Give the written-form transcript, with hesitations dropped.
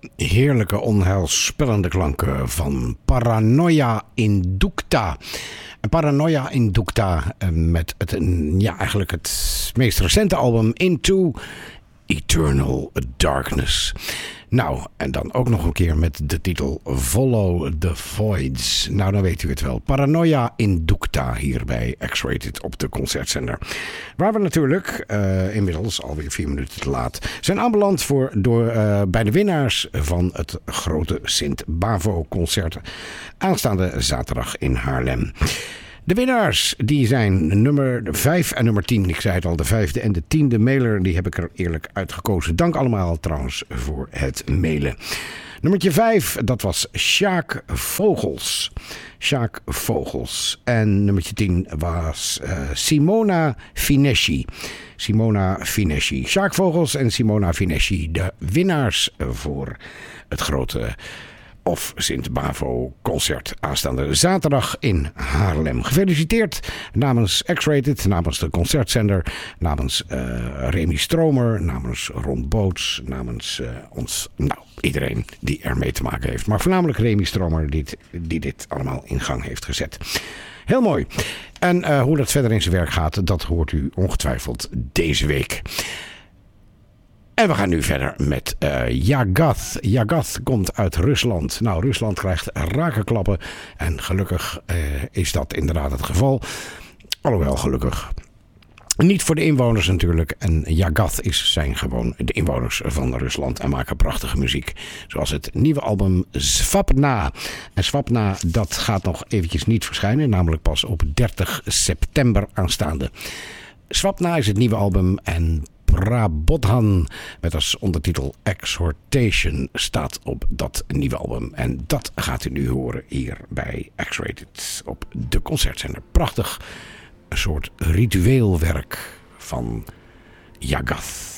heerlijke onheilspellende klanken van Paranoia Inducta. Paranoia Inducta met eigenlijk het meest recente album Into Eternal Darkness. Nou, en dan ook nog een keer met de titel Follow the Voids. Nou, dan weet u het wel. Paranoia Inducta hier bij X-Rated op de concertzender. Waar we natuurlijk, inmiddels alweer 4 minuten te laat, zijn aanbeland bij de winnaars van het grote Sint-Bavo-concert aanstaande zaterdag in Haarlem. De winnaars die zijn nummer 5 en nummer 10. Ik zei het al, de 5e en de 10e mailer. Die heb ik er eerlijk uitgekozen. Dank allemaal trouwens voor het mailen. Nummertje 5, dat was Sjaak Vogels. Sjaak Vogels. En nummertje 10 was Simona Finesci. Simona Finesci. Sjaak Vogels en Simona Finesci. De winnaars voor het grote of Sint-Bavo concert aanstaande zaterdag in Haarlem. Gefeliciteerd namens X-Rated, namens de concertzender, namens Remy Stromer, namens Ron Boots, namens ons, iedereen die ermee te maken heeft. Maar voornamelijk Remy Stromer die dit allemaal in gang heeft gezet. Heel mooi. En hoe dat verder in zijn werk gaat, dat hoort u ongetwijfeld deze week. En we gaan nu verder met Yagath. Yagath komt uit Rusland. Nou, Rusland krijgt rakenklappen. En gelukkig is dat inderdaad het geval. Alhoewel, gelukkig niet voor de inwoners natuurlijk. En Yagath zijn gewoon de inwoners van Rusland en maken prachtige muziek. Zoals het nieuwe album Svapna. En Svapna, dat gaat nog eventjes niet verschijnen. Namelijk pas op 30 september aanstaande. Svapna is het nieuwe album en Prabodhan met als ondertitel Exhortation staat op dat nieuwe album. En dat gaat u nu horen hier bij X-Rated op de concertzender. Prachtig, een soort ritueelwerk van Yagath.